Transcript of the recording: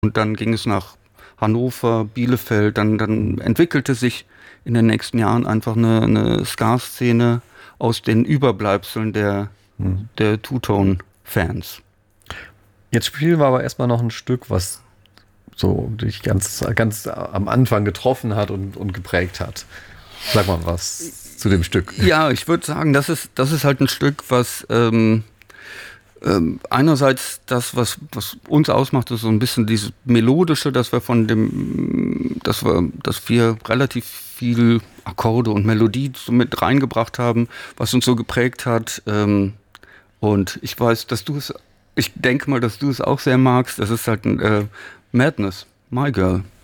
und dann ging es nach Hannover, Bielefeld, dann entwickelte sich in den nächsten Jahren einfach eine Ska-Szene aus den Überbleibseln der Two-Tone-Fans. Jetzt spielen wir aber erstmal noch ein Stück, was so dich ganz am Anfang getroffen hat und geprägt hat. Sag mal was zu dem Stück. Ja, ich würde sagen, das ist halt ein Stück, was einerseits was uns ausmacht, ist so ein bisschen dieses Melodische, dass wir relativ viel Akkorde und Melodie so mit reingebracht haben, was uns so geprägt hat. Und ich weiß, ich denke mal, dass du es auch sehr magst. Das ist halt ein Madness, My Girl.